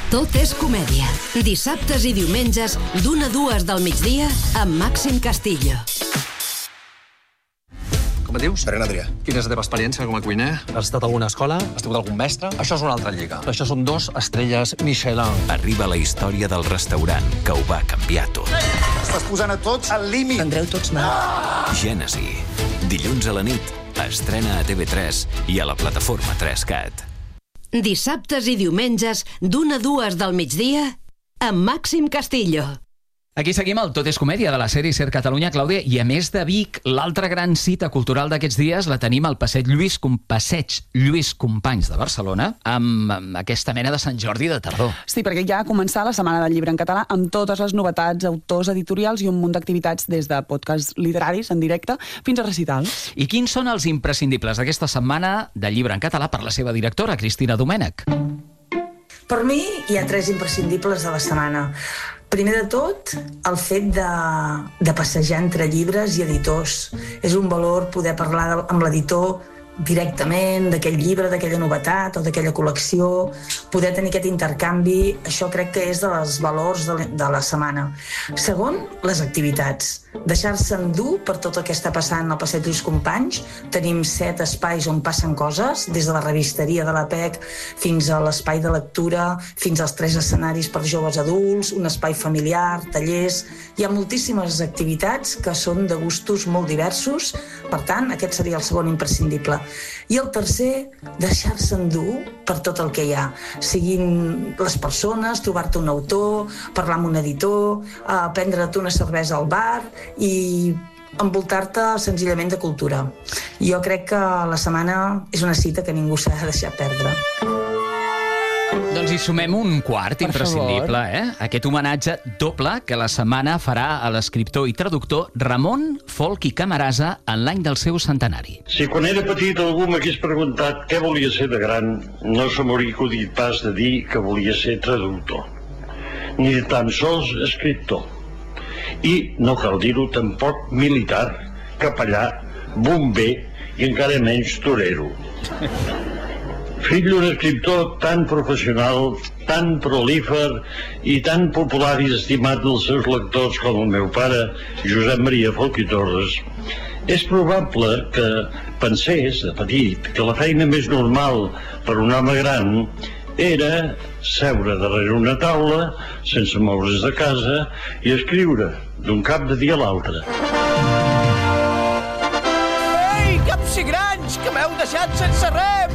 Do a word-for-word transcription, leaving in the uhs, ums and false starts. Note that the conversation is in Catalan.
Tot és comèdia. Dissabtes i diumenges, d'una a dues del migdia, amb Màxim Castillo. Com et dius? Serena Adrià. Quina és la teva experiència com a cuiner? Has estat a alguna escola? Has tingut algun mestre? Això és una altra lliga. Això són dos estrelles Michelin. Arriba la història del restaurant que ho va canviar tot. Estàs posant a tots al límit. Tindreu tots mal. Gènesi. Dilluns a la nit. Estrena a T V tres i a la plataforma tres cat. Dissabtes i diumenges, d'una a dues del migdia, amb Màxim Castillo. Aquí seguim el Tot és comèdia de la sèrie Ser Catalunya, Clàudia, i a més de Vic, l'altra gran cita cultural d'aquests dies la tenim al Passeig Lluís, Com... Passeig Lluís Companys de Barcelona, amb, amb aquesta mena de Sant Jordi de tardor. Sí, perquè ja ha començat la Setmana del Llibre en Català amb totes les novetats, autors editorials i un munt d'activitats des de podcasts literaris en directe fins a recitals. I quins són els imprescindibles d'aquesta setmana de Llibre en Català per la seva directora, Cristina Domènech? Per mi hi ha tres imprescindibles de la setmana. Primer de tot, el fet de, de passejar entre llibres i editors. És un valor poder parlar de, amb l'editor directament d'aquell llibre, d'aquella novetat o d'aquella col·lecció, poder tenir aquest intercanvi, això crec que és dels valors de, de la setmana. Segon, les activitats. Deixar-se endur per tot el que està passant al Passeig Lluís Companys. Tenim set espais on passen coses, des de la revisteria de la P E C fins a l'espai de lectura, fins als tres escenaris per joves adults, un espai familiar, tallers... Hi ha moltíssimes activitats que són de gustos molt diversos, per tant, aquest seria el segon imprescindible. I el tercer, deixar-se endur per tot el que hi ha. Siguin les persones, trobar-te un autor, parlar amb un editor, eh, prendre't una cervesa al bar i envoltar-te senzillament de cultura. Jo crec que la setmana és una cita que ningú s'ha de deixar perdre. Doncs hi sumem un quart imprescindible, eh? Aquest homenatge doble que la setmana farà a l'escriptor i traductor Ramon Folch i Camarasa en l'any del seu centenari. Si quan era petit algú m'hagués preguntat què volia ser de gran, no se m'hauria acudit pas de dir que volia ser traductor, ni tan sols escriptor. I no cal dir-ho tampoc militar, capellà, bomber i encara menys torero. Fill d'un escriptor tan professional, tan prolífer i tan popular i estimat dels seus lectors com el meu pare, Josep Maria Folch i Torres, és probable que pensés, de petit, que la feina més normal per un home gran era seure darrere una taula, sense moure's de casa, i escriure d'un cap de dia a l'altre. Ei, capsigrans, que m'heu deixat sense res!